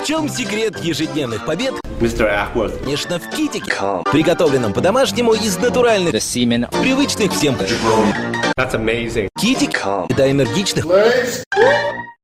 В чем секрет ежедневных побед? Mr. Ackworth. Конечно, в китике, приготовленном по-домашнему из натуральных, привычных всем. That's amazing. Китик, еда энергичных.